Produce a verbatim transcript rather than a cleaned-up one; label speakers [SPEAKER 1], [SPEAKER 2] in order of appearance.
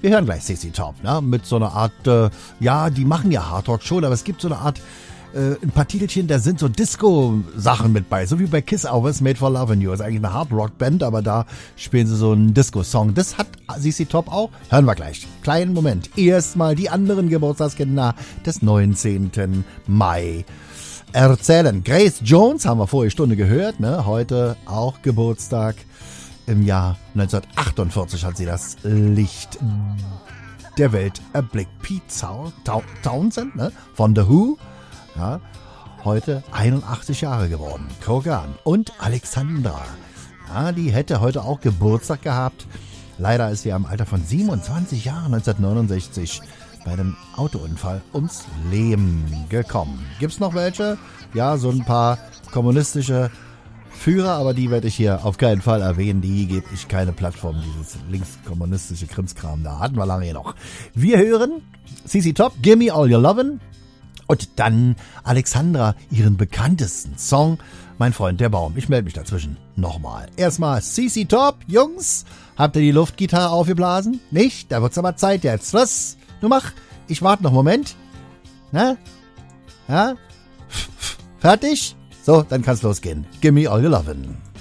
[SPEAKER 1] Wir hören gleich C C Top, ne? Mit so einer Art, äh, ja, die machen ja Hardrock schon, aber es gibt so eine Art, äh, ein paar Titelchen, da sind so Disco-Sachen mit bei, so wie bei Kiss Hours, Made for Lovin' You. Ist eigentlich eine Hardrock-Band, aber da spielen sie so einen Disco-Song. Das hat C C Top auch. Hören wir gleich. Kleinen Moment. Erstmal die anderen Geburtstagskinder des neunzehnten Mai erzählen. Grace Jones haben wir vorige Stunde gehört, ne? Heute auch Geburtstag. Im Jahr neunzehnhundertachtundvierzig hat sie das Licht der Welt erblickt. Pete Townshend, ne? Von The Who, ja, heute einundachtzig Jahre geworden. Kogan und Alexandra, ja, die hätte heute auch Geburtstag gehabt. Leider ist sie im Alter von siebenundzwanzig Jahren neunzehnhundertneunundsechzig bei einem Autounfall ums Leben gekommen. Gibt's noch welche? Ja, so ein paar kommunistische Führer, aber die werde ich hier auf keinen Fall erwähnen. Die gebe ich keine Plattform, dieses linkskommunistische Krimskram. Da hatten wir lange hier noch. Wir hören C C Top, Gimme All Your Lovin'. Und dann Alexandra, ihren bekanntesten Song, Mein Freund der Baum. Ich melde mich dazwischen nochmal. Erstmal C C Top, Jungs. Habt ihr die Luftgitarre aufgeblasen? Nicht? Da wird's aber Zeit jetzt. Was? Du mach. Ich warte noch einen Moment. Na? Ja? Fertig? So, dann kann's losgehen. Gimme all your lovin'.